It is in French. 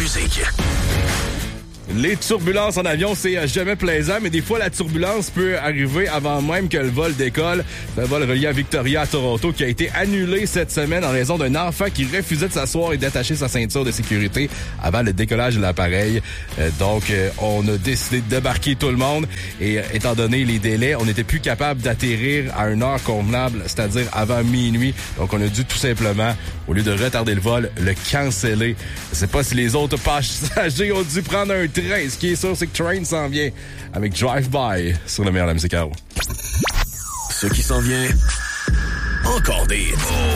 musique. Les turbulences en avion, c'est jamais plaisant, mais des fois, la turbulence peut arriver avant même que le vol décolle. C'est un vol relié à Victoria, à Toronto, qui a été annulé cette semaine en raison d'un enfant qui refusait de s'asseoir et d'attacher sa ceinture de sécurité avant le décollage de l'appareil. Donc, on a décidé de débarquer tout le monde et étant donné les délais, on n'était plus capable d'atterrir à une heure convenable, c'est-à-dire avant minuit. Donc, on a dû tout simplement, au lieu de retarder le vol, le canceller. Je sais pas si les autres passagers ont dû prendre un train. Ce qui est sûr, c'est que Train s'en vient avec Drive-By sur le meilleur de la musique à eau. Ce qui s'en vient, encore des hits.